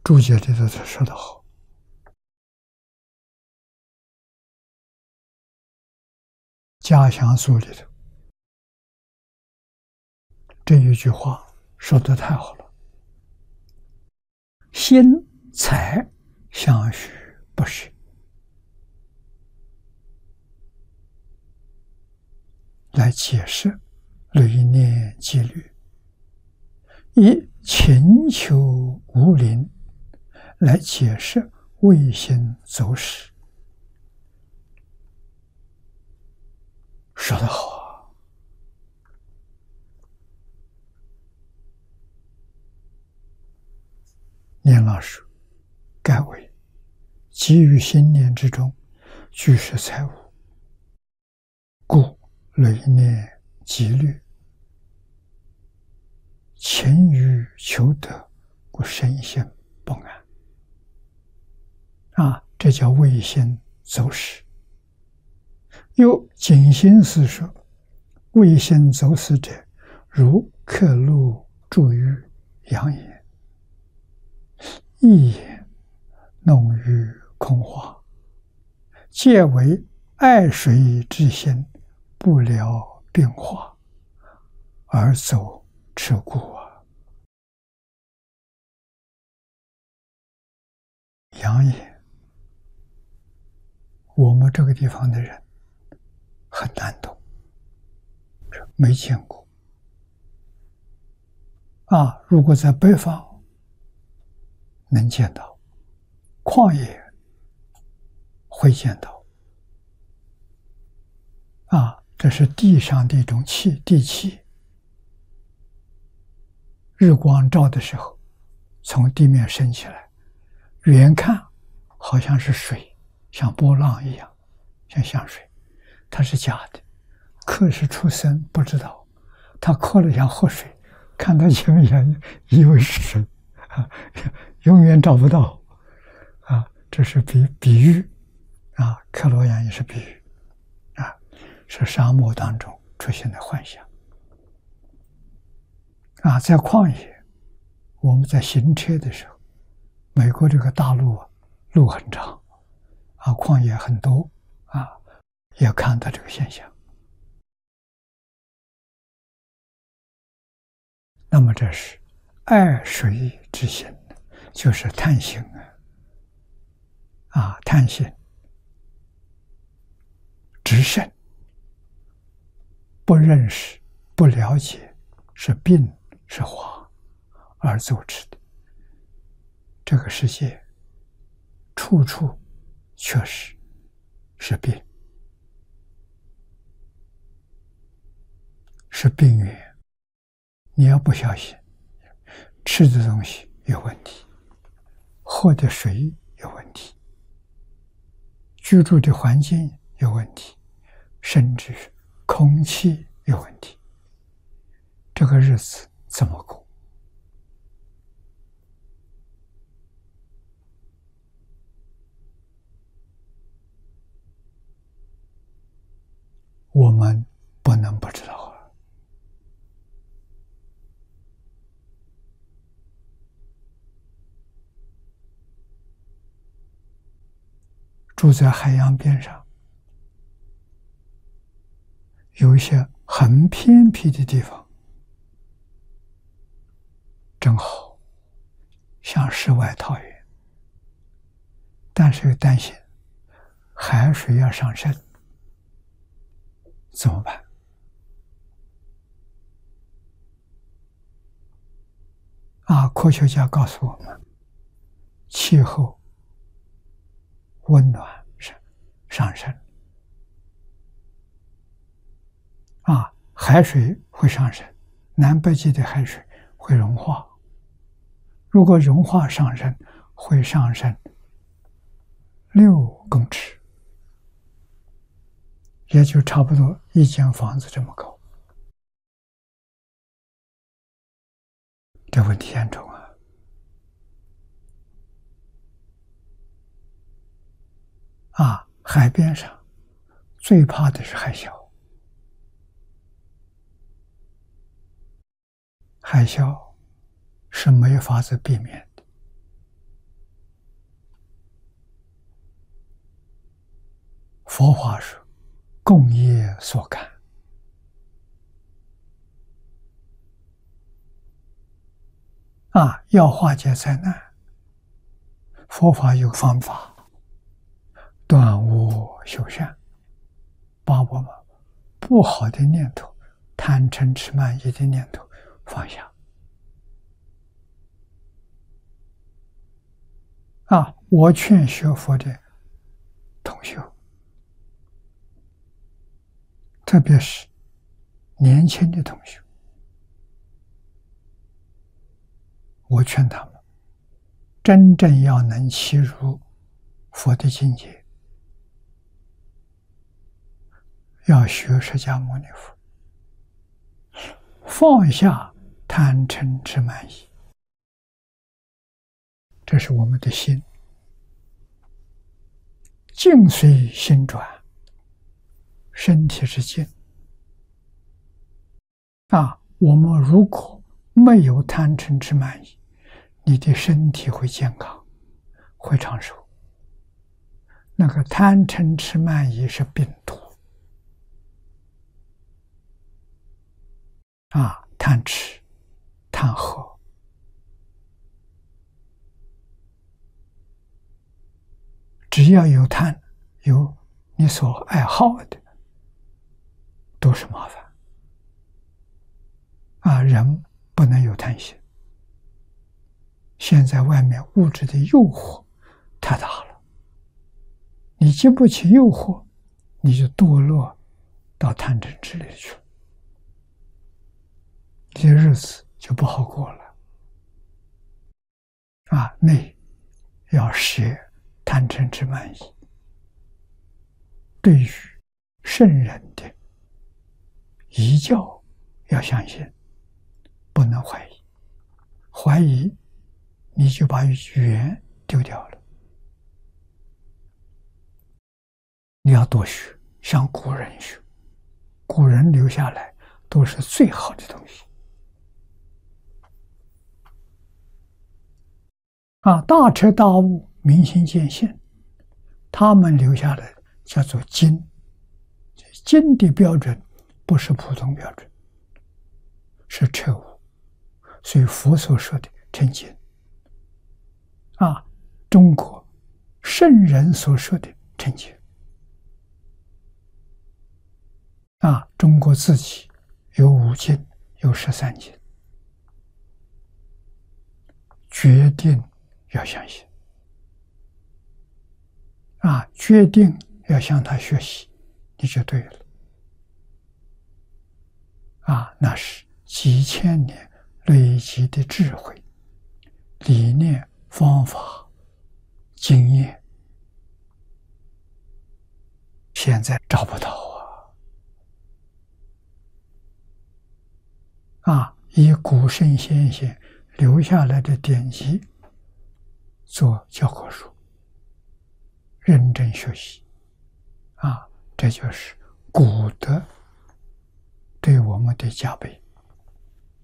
注解里头他说得好，家详书里头这一句话说得太好了：心财相续不舍，来解释累念戒律，以勤求无灵来解释未心走失。说得好啊！念老师盖为基于心念之中具是财物，故累念戒律，勤于求得，故身心不安。这叫未心走失。又谨心思说：未心走失者，如刻录注于阳眼，一眼弄于空花，皆为爱水之心，不了变化，而走持故啊！阳眼，我们这个地方的人很难懂，没见过如果在北方能见到，旷野会见到这是地上的一种气，地气。日光照的时候，从地面升起来，远看好像是水，像波浪一样，像水，它是假的。刻是出生不知道，他刻了像河水，看他亲眼以为是水永远找不到这是比喻克罗阳也是比喻是沙漠当中出现的幻象在旷野，我们在行车的时候，美国这个大陆路很长旷野很多也看到这个现象。那么这是爱水之心，就是贪心贪心执胜，不认识不了解是病是花而走之的。这个世界处处确实是病，是病源。你要不小心，吃的东西有问题，喝的水有问题，居住的环境有问题，甚至是空气有问题，这个日子怎么过？我们不能不知道住在海洋边上，有一些很偏僻的地方，正好像世外桃源，但是又担心海水要上升，怎么办？科学家告诉我们，气候温暖上升海水会上升，南北极的海水会融化，如果融化上升，会上升6公尺，也就差不多一间房子这么高。这问题严重海边上最怕的是海啸，海啸是没法子避免的佛法说，共业所感。要化解灾难，佛法有方法，断恶修善，把我们不好的念头、贪嗔痴慢疑的念头放下。我劝学佛的同学，特别是年轻的同学，我劝他们真正要能契入佛的境界，要学释迦牟尼佛，放下贪嗔痴慢疑，这是我们的心。境随心转，身体是境。我们如果没有贪嗔痴慢疑，你的身体会健康，会长寿。那个贪嗔痴慢疑是病毒。贪吃、贪喝，只要有贪，有你所爱好的，都是麻烦。人不能有贪心。现在外面物质的诱惑太大了，你经不起诱惑，你就堕落到贪嗔痴里去了，你的日子就不好过了。内要舍贪嗔痴慢疑，对于圣人的遗教要相信，不能怀疑。怀疑你就把缘丢掉了。你要多学，向古人学，古人留下来都是最好的东西。大彻大悟，明心见性，他们留下来叫做经。经的标准不是普通标准，是彻悟。所以佛所说的成经，中国圣人所说的成经，中国自己有5经，有13经，决定要相信，决定要向他学习，你就对了。那是几千年累积的智慧、理念、方法、经验，现在找不到以古圣先贤留下来的典籍做教科书，认真学习，这就是古德对我们的加倍。